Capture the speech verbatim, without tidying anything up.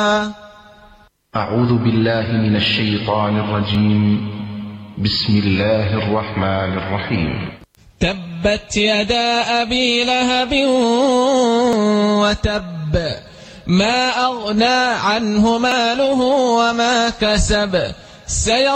أعوذ بالله من الشيطان الرجيم. بسم الله الرحمن الرحيم. تبت يدا أبي لهب وتب، ما أغنى عنه ماله وما كسب.